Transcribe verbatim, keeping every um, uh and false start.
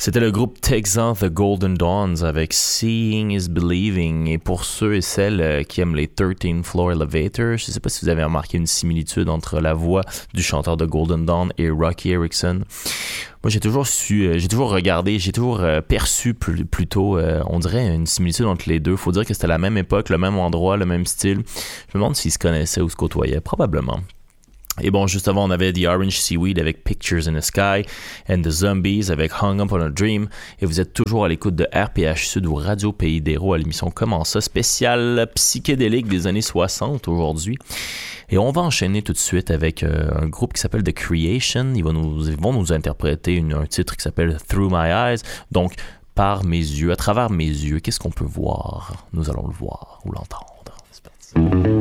C'était le groupe Texan The Golden Dawns avec Seeing is Believing. Et pour ceux et celles qui aiment les thirteenth Floor Elevators, je ne sais pas si vous avez remarqué une similitude entre la voix du chanteur de Golden Dawn et Rocky Erickson. Moi, j'ai toujours su, j'ai toujours regardé, j'ai toujours euh, perçu plus, plutôt, euh, on dirait, une similitude entre les deux. Faut dire que c'était la même époque, le même endroit, le même style. Je me demande s'ils se connaissaient ou se côtoyaient. Probablement. Et bon, juste avant, on avait The Orange Seaweed avec Pictures in the Sky and The Zombies avec Hung Up on a Dream. Et vous êtes toujours à l'écoute de R P H Sud ou Radio Pays d'Héros à l'émission Comment ça, spéciale psychédélique des années soixante aujourd'hui. Et on va enchaîner tout de suite avec euh, un groupe qui s'appelle The Creation. Ils vont nous, ils vont nous interpréter une, un titre qui s'appelle Through My Eyes. Donc, par mes yeux, à travers mes yeux, qu'est-ce qu'on peut voir? Nous allons le voir ou l'entendre. C'est parti.